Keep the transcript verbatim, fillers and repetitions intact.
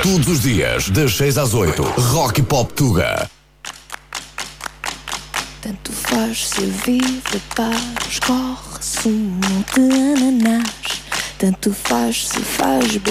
Todos os dias, das seis às oito, Rock e Pop Tuga. Tanto faz se vive paz, corre-se um monte de ananás. Tanto faz se faz